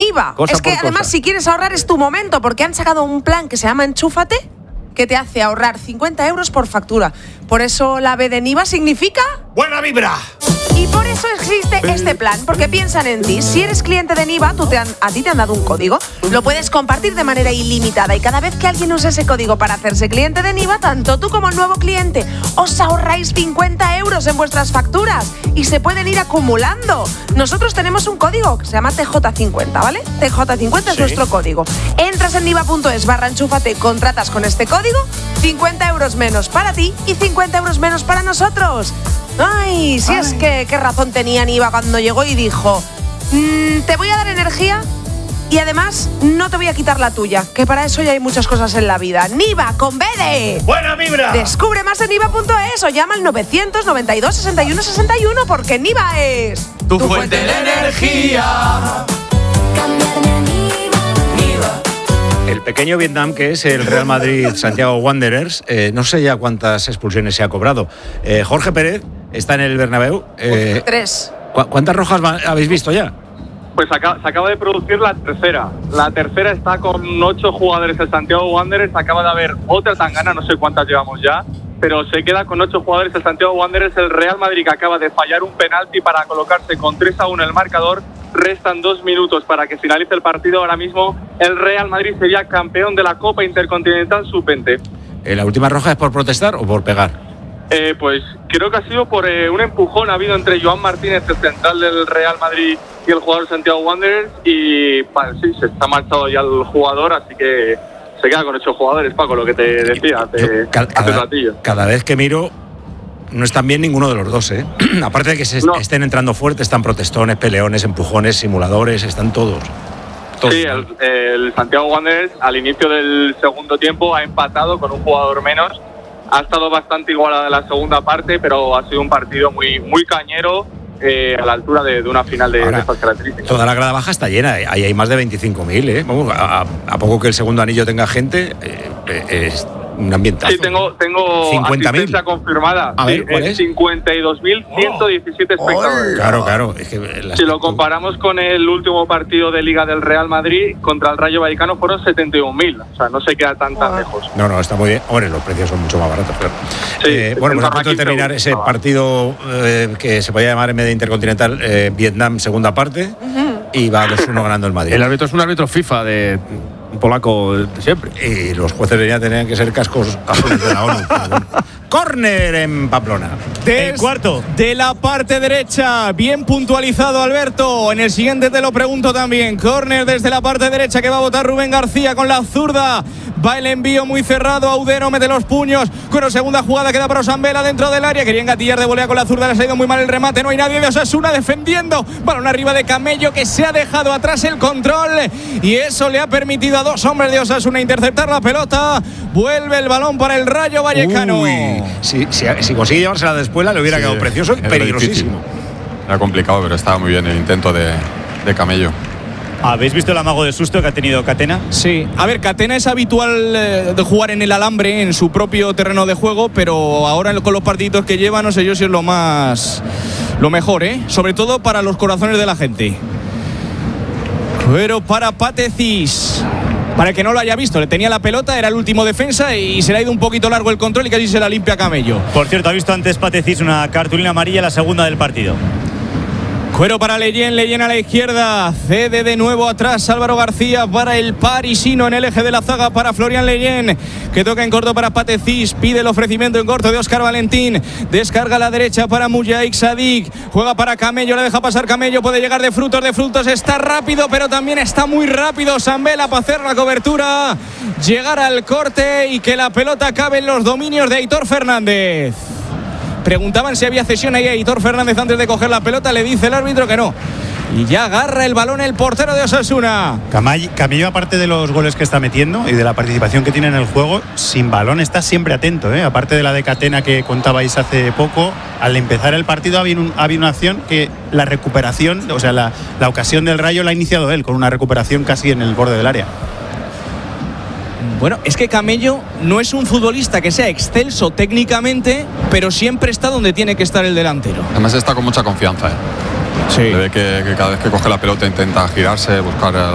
Niva. Es que además si quieres ahorrar es tu momento, porque han sacado un plan que se llama Enchúfate, que te hace ahorrar 50 euros por factura. Por eso la B de Niva significa... ¡buena vibra! Y por eso existe este plan, porque piensan en ti. Si eres cliente de Niva, a ti te han dado un código. Lo puedes compartir de manera ilimitada y cada vez que alguien use ese código para hacerse cliente de Niva, tanto tú como el nuevo cliente os ahorráis 50 euros en vuestras facturas y se pueden ir acumulando. Nosotros tenemos un código que se llama TJ50, ¿vale? TJ50 es nuestro código. Entras en niva.es/enchúfate, contratas con este código, 50 euros menos para ti y 50 euros menos para nosotros. Ay, si es que qué razón tenía Niva cuando llegó y dijo, te voy a dar energía y además no te voy a quitar la tuya, que para eso ya hay muchas cosas en la vida. Niva con B de... ¡buena vibra! Descubre más en niva.es o llama al 992 61 61 porque Niva es... tu fuente de energía. Cambiarme a Niva. El pequeño Vietnam, que es el Real Madrid Santiago Wanderers, no sé ya cuántas expulsiones se ha cobrado. Jorge Pérez está en el Bernabéu. 3. ¿Cuántas rojas habéis visto ya? Pues se acaba de producir la tercera. La tercera está con 8 jugadores el Santiago Wanderers. Acaba de haber otra tangana, no sé cuántas llevamos ya, pero se queda con 8 jugadores el Santiago Wanderers. El Real Madrid, que acaba de fallar un penalti para colocarse con 3-1 el marcador. Restan 2 minutos para que finalice el partido. Ahora mismo el Real Madrid sería campeón de la Copa Intercontinental Sub-20. ¿La última roja es por protestar o por pegar? Pues creo que ha sido por un empujón. Ha habido entre Joan Martínez, el central del Real Madrid, y el jugador Santiago Wanderers. Y sí, se está marchado ya el jugador, así que se queda con 8 jugadores, Paco, lo que te decía hace un ratillo. Cada vez que miro, no están bien ninguno de los dos, ¿eh? Aparte de que estén entrando fuerte, están protestones, peleones, empujones, simuladores, están todos. Sí, el Santiago Wanderers al inicio del segundo tiempo ha empatado con un jugador menos. Ha estado bastante igualada la segunda parte, pero ha sido un partido muy, muy cañero, a la altura de una final de estas características. Toda la grada baja está llena, ahí hay más de 25.000, ¿eh? Vamos, a poco que el segundo anillo tenga gente, es un ambientazo. Sí, tengo 50.000 asistencia confirmada. A ver, ¿cuál es? 52.117 espectadores. Claro. Es que si lo comparamos con el último partido de Liga del Real Madrid contra el Rayo Vallecano, fueron 71.000. O sea, no se queda tan lejos. No, está muy bien. Hombre, los precios son mucho más baratos, pero... Sí, bueno, pues a punto de terminar ese partido que se podía llamar en medio intercontinental, Vietnam, segunda parte, y va 2-1 ganando el Madrid. El árbitro es un árbitro FIFA de... un polaco de siempre. Y los jueces ya tenían que ser cascos azules de la ONU. Córner en Pamplona. El cuarto. De la parte derecha, bien puntualizado Alberto. En el siguiente te lo pregunto también. Córner desde la parte derecha que va a botar Rubén García con la zurda. Va el envío muy cerrado. Audero mete los puños. Bueno, segunda jugada queda para Osambela dentro del área. Querían gatillar de volea con la zurda. Les ha ido muy mal el remate. No hay nadie de Osasuna defendiendo. Balón arriba de Camello, que se ha dejado atrás el control. Y eso le ha permitido a 2 hombres de Osasuna interceptar la pelota. Vuelve el balón para el Rayo Vallecano. Si consigue llevársela de espuela, le hubiera quedado precioso y peligrosísimo. Era complicado, pero estaba muy bien el intento de Camello. ¿Habéis visto el amago de susto que ha tenido Catena? Sí. A ver, Catena es habitual de jugar en el alambre, en su propio terreno de juego, pero ahora con los partiditos que lleva, no sé yo si es lo mejor, ¿eh? Sobre todo para los corazones de la gente. Pero para Patecis, para el que no lo haya visto, le tenía la pelota, era el último defensa y se le ha ido un poquito largo el control y casi se la limpia Camello. Por cierto, ha visto antes Patecis una cartulina amarilla, la segunda del partido. Cuero para Leyen a la izquierda, cede de nuevo atrás Álvaro García para el parisino en el eje de la zaga para Florian Leyen, que toca en corto para Patecis, pide el ofrecimiento en corto de Óscar Valentín, descarga a la derecha para Mujaik Sadik, juega para Camello, le deja pasar Camello, puede llegar de frutos, está rápido pero también está muy rápido Osambela para hacer la cobertura, llegar al corte y que la pelota acabe en los dominios de Aitor Fernández. Preguntaban si había cesión ahí a Aitor Fernández antes de coger la pelota, le dice el árbitro que no. Y ya agarra el balón el portero de Osasuna. Camello, aparte de los goles que está metiendo y de la participación que tiene en el juego, sin balón está siempre atento, ¿eh? Aparte de la de Catena que contabais hace poco, al empezar el partido había una acción que la recuperación, o sea, la ocasión del Rayo la ha iniciado él, con una recuperación casi en el borde del área. Bueno, es que Camello no es un futbolista que sea excelso técnicamente, pero siempre está donde tiene que estar el delantero. Además está con mucha confianza, ¿eh? Sí. Se ve que cada vez que coge la pelota intenta girarse, buscar